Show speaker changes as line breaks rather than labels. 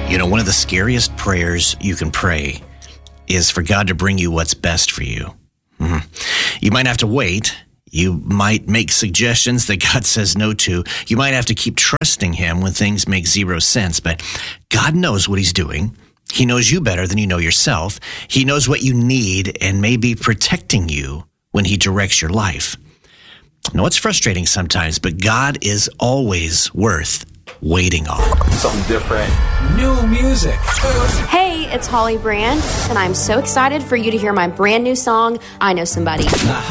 You know, one of the scariest prayers you can pray is for God to bring you what's best for you. You might have to wait. You might make suggestions that God says no to. You might have to keep trusting him when things make zero sense. But God knows what he's doing. He knows you better than you know yourself. He knows what you need and may be protecting you when he directs your life. I know it's frustrating sometimes, but God is always worth waiting on.
Something different.
New music.
Hey, it's Holly Brand, and I'm so excited for you to hear my brand new song, I Know Somebody.